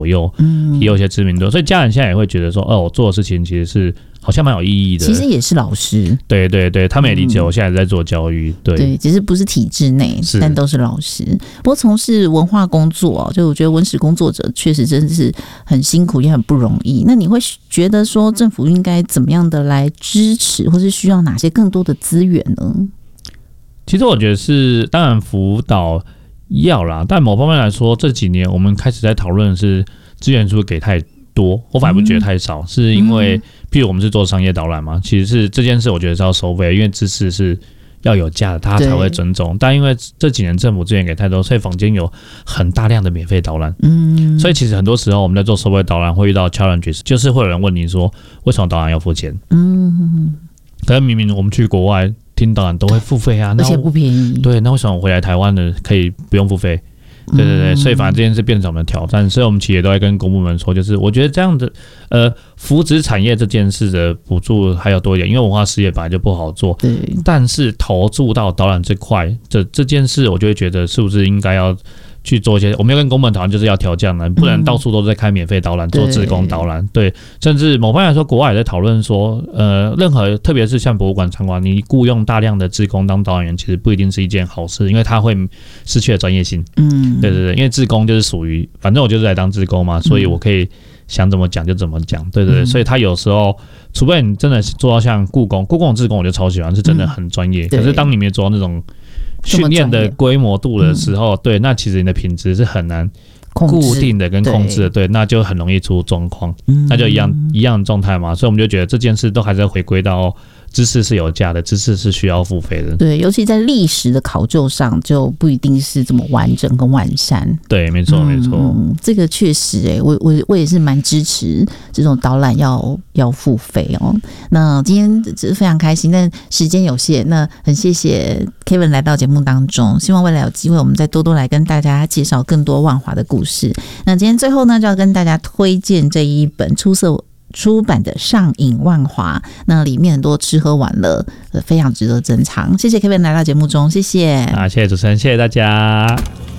左右，也有一些知名度，所以家人现在也会觉得说，我做的事情其实是好像蛮有意义的。 其实也是老师， 对对对，他们也理解我现在在做教育，对， 只是不是体制内，但都是老师。不过从事文化工作，就我觉得文史工作者确实真的是很辛苦，也很不容易。那你会觉得说，政府应该怎么样的来支持，或是需要哪些更多的资源呢？ 其实我觉得是，当然辅导要啦，但某方面来说，这几年我们开始在讨论的是资源是不是给太多，我反而不觉得太少，是因为譬如我们是做商业导览嘛，其实是这件事我觉得是要收费，因为知识是要有价的，大家才会尊重。但因为这几年政府资源给太多，所以坊间有很大量的免费导览，所以其实很多时候我们在做收费导览会遇到 challenge， 就是会有人问你说，为什么导览要付钱？可是明明我们去国外听导览都会付费啊， 而且不便宜。 对，那为什么我回来台湾的可以不用付费？对对对，所以反正这件事变成我们的挑战，所以我们企业都在跟公部门说，就是我觉得这样的扶植产业这件事的补助还要多一点，因为文化事业本来就不好做， 对， 但是投注到导览这块这件事，我就会觉得是不是应该要去做一些，我们要跟公部门讨论，就是要调降了，不然到处都在开免费导览，做志工导览，对，甚至某方面来说，国外也在讨论说，任何特别是像博物馆场馆，你雇用大量的志工当导览员，其实不一定是一件好事，因为他会失去了专业性。对对对，因为志工就是属于，反正我就是来当志工嘛，所以我可以想怎么讲就怎么讲，对对对，所以他有时候，除非你真的做到像故宫的志工，我就超喜欢，是真的很专业。可是当你没做到那种训练的规模度的时候，对，那其实你的品质是很难固定的跟控制的，对，那就很容易出状况，那就一样的状态嘛。所以我们就觉得这件事都还是要回归到知识是有价的，知识是需要付费的。对， 尤其在历史的考究上，就不一定是这么完整跟完善。 对，没错没错。 这个确实我也是蛮支持这种导览要付费哦。那今天非常开心，但时间有限，那很谢谢 Kevin 来到节目当中，希望未来有机会我们再多多来跟大家介绍更多万华的故事。那今天最后呢，就要跟大家推荐这一本出版的《上瘾万华》，那里面很多吃喝玩乐，非常值得珍藏。谢谢 Kevin 来到节目中，谢谢。 谢谢主持人，谢谢大家。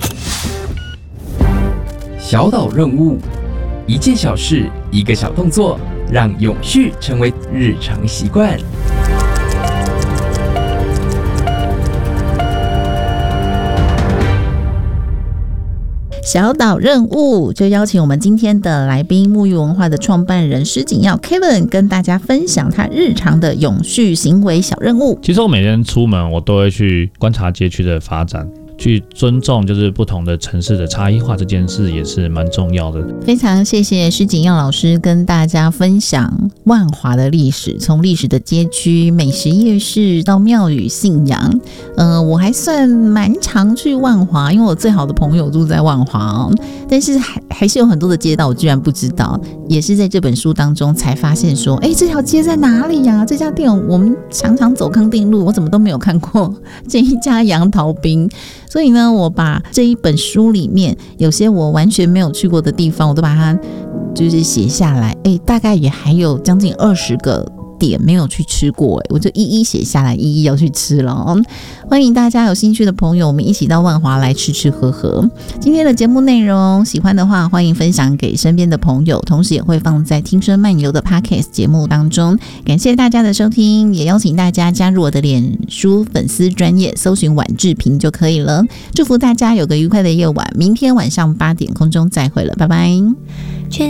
小岛任务，一件小事，一个小动作，让永续成为日常习惯。 小岛任务就邀请我们今天的来宾，沐浴文化的创办人施景耀 Kevin 跟大家分享他日常的永续行为小任务。 其实我每天出门，我都会去观察街区的发展，去尊重就是不同的城市的差异化，这件事也是蛮重要的。 非常谢谢施景耀老师跟大家分享万华的历史，从历史的街区、美食夜市到庙宇信仰。我还算蛮常去万华，因为我最好的朋友住在万华哦。但是还是有很多的街道我居然不知道，也是在这本书当中才发现说，这条街在哪里呀？这家店我们常常走康定路，我怎么都没有看过这一家杨桃冰。所以呢，我把这一本书里面有些我完全没有去过的地方，我都把它就是写下来。大概也还有将近20个点没有去吃过，我就一一写下来，一一要去吃了哦。欢迎大家有兴趣的朋友，我们一起到万华来吃吃喝喝。今天的节目内容喜欢的话，欢迎分享给身边的朋友，同时也会放在听声漫游的 Podcast 节目当中。感谢大家的收听，也邀请大家加入我的脸书粉丝专页，搜寻婉志平就可以了。祝福大家有个愉快的夜晚，明天晚上8点空中再会了，拜拜。